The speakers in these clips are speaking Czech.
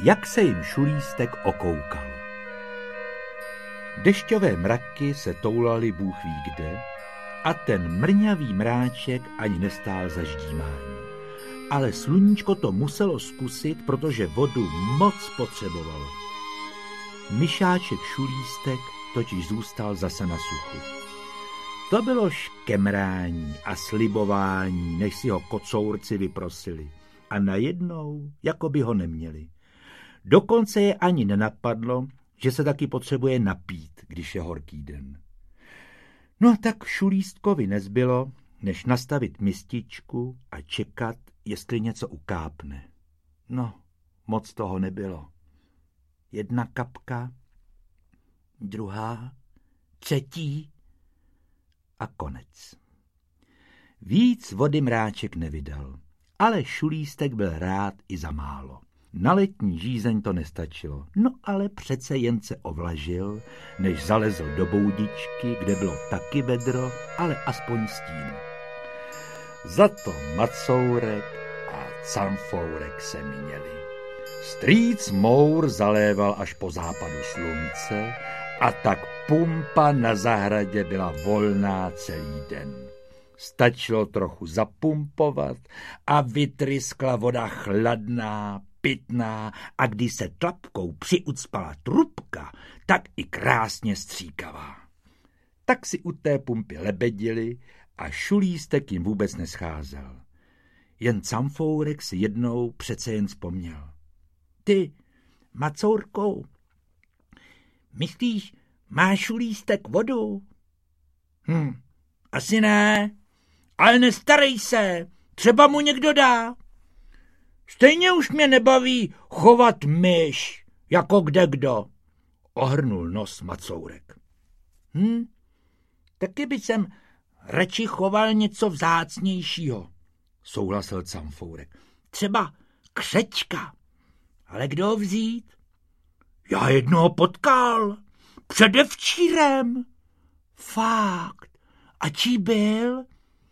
jak se jim Šulístek okoukal. Dešťové mraky se toulaly bůh ví kde a ten mrňavý mráček ani nestál za ždímání. Ale sluníčko to muselo zkusit, protože vodu moc potřebovalo. Myšáček Šulístek totiž zůstal zase na suchu. To bylo škemrání a slibování, než si ho kocourci vyprosili. A najednou, jako by ho neměli. Dokonce je ani nenapadlo, že se taky potřebuje napít, když je horký den. No tak Šulístkovi nezbylo, než nastavit mističku a čekat, jestli něco ukápne. No, moc toho nebylo. 1 kapka, 2., 3. a konec. Víc vody mráček nevydal, ale Šulístek byl rád i za málo. Na letní žízeň to nestačilo, no ale přece jen se ovlažil, než zalezl do boudičky, kde bylo taky vedro, ale aspoň stín. Za to Macourek a Canfourek se měli. Strýc Mour zaléval až po západu slunce a tak pumpa na zahradě byla volná celý den. Stačilo trochu zapumpovat a vytryskla voda chladná, pitná a když se tlapkou přiucpala trubka, tak i krásně stříkavá. Tak si u té pumpy lebedili a Šulístek jim vůbec nescházel. Jen Canfourek si jednou přece jen vzpomněl. Ty, Macourkou, myslíš, má Šulístek vodu? Asi ne, ale nestarej se, třeba mu někdo dá. Stejně už mě nebaví chovat myš, jako kdekdo, ohrnul nos Macourek. Taky by jsem radši choval něco vzácnějšího, souhlasil Canfourek. Třeba křečka, ale kdo ho vzít? Já jednoho potkal, předevčírem. Fakt, a čí byl?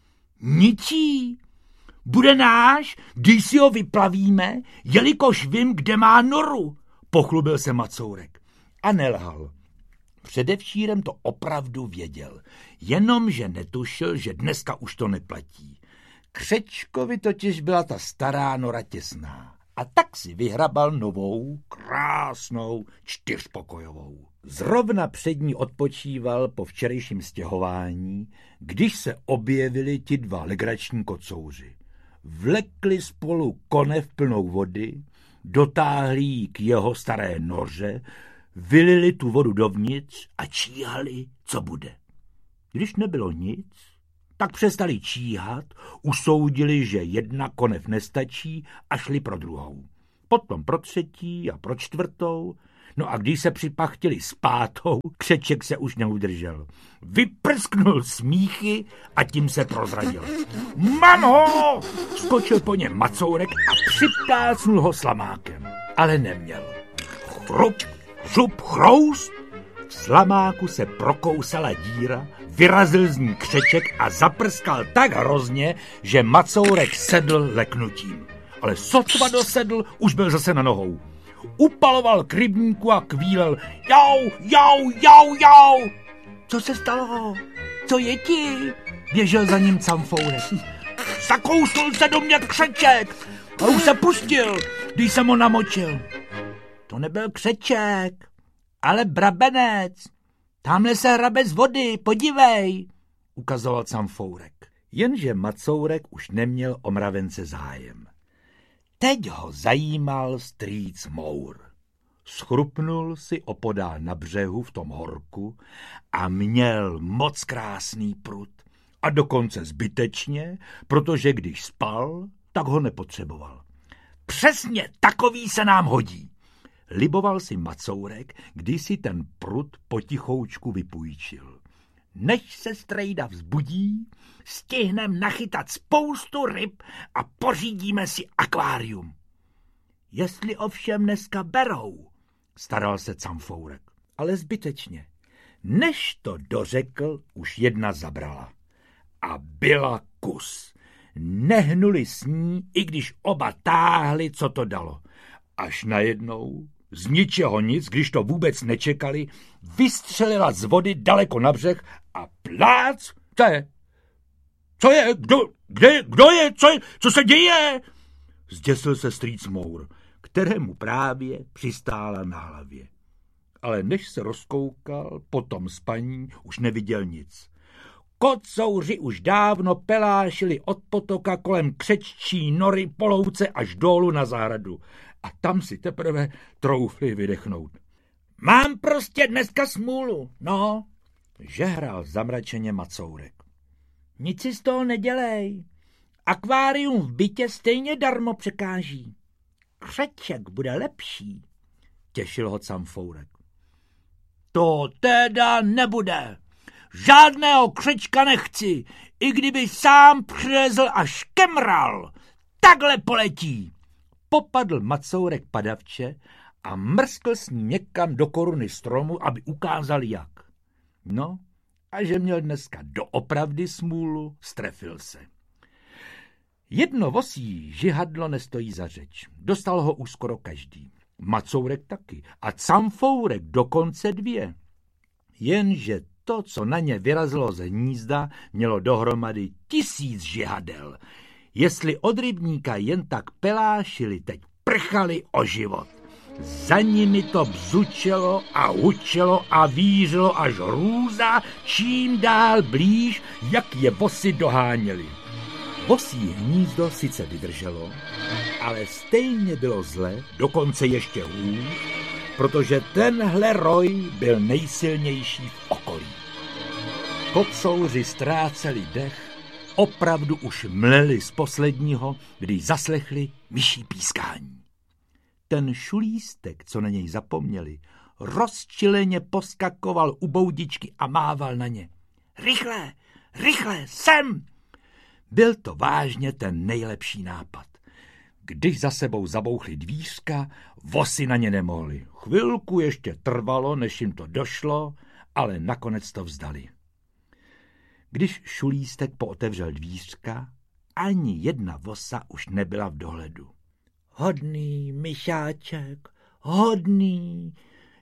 Ničí. Bude náš, když si ho vyplavíme, jelikož vím, kde má noru, pochlubil se Macourek. A nelhal. Předevčírem to opravdu věděl, jenomže netušil, že dneska už to neplatí. Křečkovi totiž byla ta stará nora těsná a tak si vyhrabal novou, krásnou, 4pokojovou. Zrovna před ní odpočíval po včerejším stěhování, když se objevili ti 2 legrační kocouři. Vlekli spolu konev plnou vody, dotáhli ji k jeho staré noře, vylili tu vodu dovnitř a číhali, co bude. Když nebylo nic, tak přestali číhat, usoudili, že 1 konev nestačí a šli pro druhou. Potom pro 3. a pro 4. No a když se připachtili s 5., Křeček se už neudržel. Vyprsknul smíchy a tím se prozradil. Mám ho! Skočil po něm Macourek a připlácnul ho slamákem. Ale neměl. Chrup, žup, chroust. V slamáku se prokousala díra, vyrazil z ní Křeček a zaprskal tak hrozně, že Macourek sedl leknutím. Ale sotva dosedl, už byl zase na nohou. Upaloval k rybníku a kvílel. Jau, jau, jau, jau. Co se stalo? Co je ti? Běžel za ním Canfourek. Zakousnul se do mě Křeček a už se pustil, když jsem ho namočil. To nebyl Křeček, ale brabenec. Tamhle se hrabe z vody, podívej, ukazoval Canfourek. Jenže Macourek už neměl o mravence zájem. Teď ho zajímal strýc Mour. Schrupnul si opodál na břehu v tom horku a měl moc krásný prut. A dokonce zbytečně, protože když spal, tak ho nepotřeboval. Přesně takový se nám hodí. Liboval si Macourek, když si ten prut potichoučku vypůjčil. Než se strejda vzbudí, stihnem nachytat spoustu ryb a pořídíme si akvárium. Jestli ovšem dneska berou, staral se Canfourek, ale zbytečně. Než to dořekl, už 1 zabrala. A byla kus. Nehnuli s ní, i když oba táhli, co to dalo. až najednou, z ničeho nic, když to vůbec nečekali, vystřelila z vody daleko na břeh a plác, co je, kdo je, co se děje? Zděsil se strýc Mour, kterému právě přistála na hlavě. Ale než se rozkoukal po tom spaní, už neviděl nic. Kocouři už dávno pelášili od potoka kolem křeččí nory po louce až dolů na zahradu. A tam si teprve troufli vydechnout. Mám prostě dneska smůlu, no, žehral zamračeně Macourek. Nic si z toho nedělej. Akvárium v bytě stejně darmo překáží. Křeček bude lepší, těšil ho Camfourek. To teda nebude. Žádného křečka nechci, i kdyby sám přilezl a škemral. Takhle poletí. Popadl Macourek padavče a mrskl s ním někam do koruny stromu, aby ukázal jak. No, a že měl dneska doopravdy smůlu, strefil se. Jedno vosí žihadlo nestojí za řeč. Dostal ho už skoro každý. Macourek taky a Camfourek dokonce 2. Jenže to, co na ně vyrazilo ze hnízda, mělo dohromady 1000 žihadel. Jestli od rybníka jen tak pelášili, teď prchali o život. Za nimi to bzučelo a hučelo a vířilo až hrůza, čím dál blíž, jak je vosy doháněli. Vosí hnízdo sice vydrželo, ale stejně bylo zle, dokonce ještě hůř, protože tenhle roj byl nejsilnější v okolí. Kocouři ztráceli dech, opravdu už mleli z posledního, když zaslechli myší pískání. Ten šulístek, co na něj zapomněli, rozčileně poskakoval u boudičky a mával na ně. Rychle, rychle, sem! Byl to vážně ten nejlepší nápad. Když za sebou zabouchly dvířka, vosy na ně nemohli. Chvilku ještě trvalo, než jim to došlo, ale nakonec to vzdali. Když šulístek pootevřel dvířka, ani jedna vosa už nebyla v dohledu. Hodný myšáček, hodný,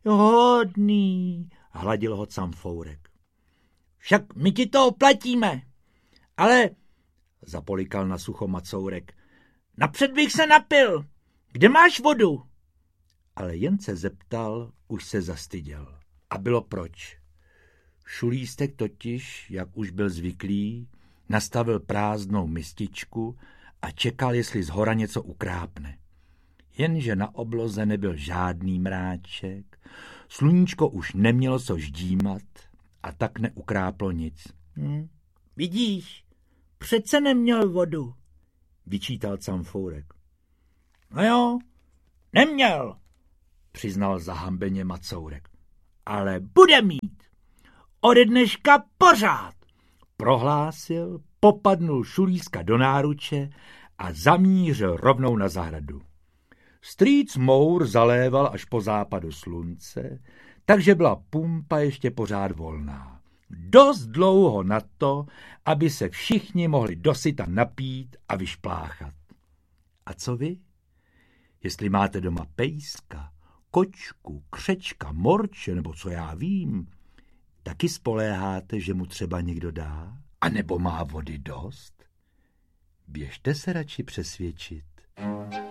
hladil ho Camfourek. Však my ti to oplatíme, ale, zapolikal na sucho Macourek, napřed bych se napil, kde máš vodu? Ale jen se zeptal, už se zastyděl. A bylo proč. Šulístek totiž, jak už byl zvyklý, nastavil prázdnou mističku a čekal, jestli zhora něco ukrápne. Jenže na obloze nebyl žádný mráček, sluníčko už nemělo co ždímat a tak neukráplo nic. Vidíš, přece neměl vodu, vyčítal Camfourek. No jo, neměl, přiznal zahambeně Macourek. Ale bude mít. Ode dneška pořád, prohlásil, popadnul šulíska do náruče a zamířil rovnou na zahradu. Strýc Mour zaléval až po západu slunce, takže byla pumpa ještě pořád volná. Dost dlouho na to, aby se všichni mohli dosyta napít a vyšpláchat. A co vy? Jestli máte doma pejska, kočku, křečka, morče nebo co já vím, taky spoléháte, že mu třeba někdo dá? A nebo má vody dost? Běžte se radši přesvědčit.